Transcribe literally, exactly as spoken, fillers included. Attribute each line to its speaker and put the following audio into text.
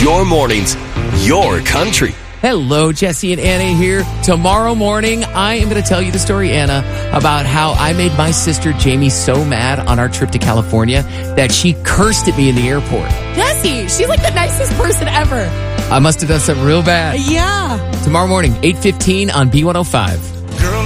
Speaker 1: Your mornings, your country.
Speaker 2: Hello, Jesse and Anna here. Tomorrow morning, I am going to tell you the story, Anna, about how I made my sister Jamie so mad on our trip to California that she cursed at me in the airport.
Speaker 3: Jesse, she's like the nicest person ever.
Speaker 2: I must have done something real bad.
Speaker 3: Yeah.
Speaker 2: Tomorrow morning, eight fifteen on B one oh five.